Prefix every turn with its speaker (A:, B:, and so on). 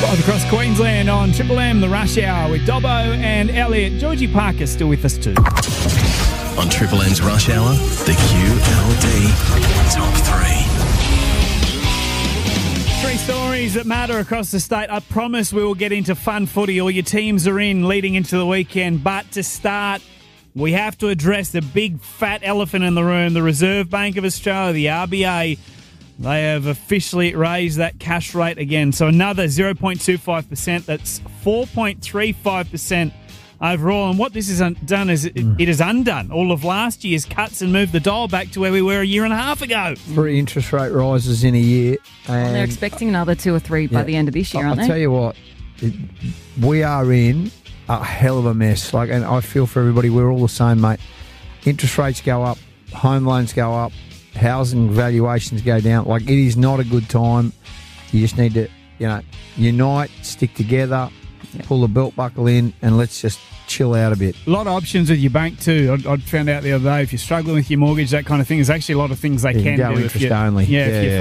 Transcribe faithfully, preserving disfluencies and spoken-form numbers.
A: Live across Queensland on Triple M, the Rush Hour with Dobbo and Elliot. Georgie Parker still with us too.
B: On Triple M's Rush Hour, the Q L D Top three.
A: Three stories that matter across the state. I promise we will get into fun footy. All your teams are in leading into the weekend. But to start, we have to address the big fat elephant in the room, the Reserve Bank of Australia, the R B A. They have officially raised that cash rate again. So another zero point two five percent. That's four point three five percent overall. And what this has done is it,
C: Mm.
A: it has undone all of last year's cuts and moved the dial back to where we were a year and a half ago.
C: Three interest rate rises in a year. And
D: Well, they're expecting another two or three by
C: Yeah.
D: the end of this year, aren't
C: I'll
D: they?
C: tell you what, it, we are in a hell of a mess. Like, and I feel for everybody, we're all the same, mate. Interest rates go up, home loans go up, housing valuations go down. Like, it is not a good time. You just need to, you know, unite, stick together,
D: Yeah.
C: pull the belt buckle in, and let's just chill out a bit.
A: A lot of options with your bank too. I, I found out the other day, if you're struggling with your mortgage, that kind of thing, there's actually a lot of things they
C: You
A: can
C: can go
A: do.
C: interest
A: if you,
C: only.
A: Yeah,
C: Yeah,
A: if you're
C: yeah.